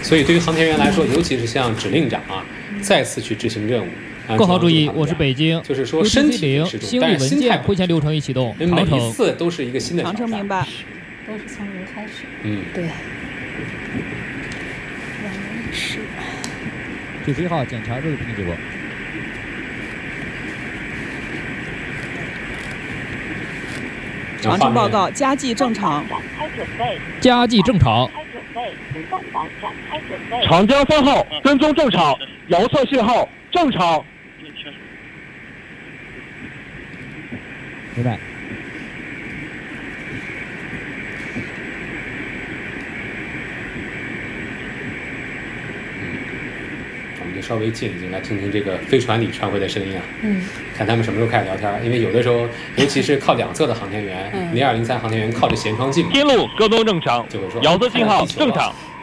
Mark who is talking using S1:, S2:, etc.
S1: 所以对于航天员来说，尤其是像指令长啊，再次去执行任务。
S2: 各号注意，我是北京，
S1: 就是说身体
S2: 0星力文件会前流程已启动，
S1: 每一次都是一个新的挑战。
S3: 长城明白，
S4: 都是从零开始。
S3: 对。
S2: 91号检查热度评定结果。
S3: 长城报告，加计正常。
S2: 加计正常。
S5: 长江3号跟踪正常，遥测信号正常。
S2: 明白。
S1: 我们就稍微静一静，来听听这个飞船里传回的声音啊。看他们什么时候开始聊天，因为有的时候，尤其是靠两侧的航天员，02、03航天员靠着舷窗镜，
S5: 天路沟通正常，
S1: 就会说
S5: 遥测信号正常。